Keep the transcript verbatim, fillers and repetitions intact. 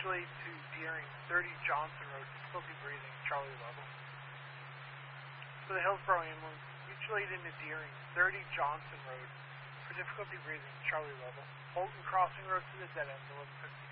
mutual aid to Deering, thirty Johnson Road, difficulty breathing, Charlie level. For the Hillsborough ambulance, mutual aid into Deering, thirty Johnson Road, for difficulty breathing, Charlie level. Holton Crossing Road to the dead end, eleven fifty.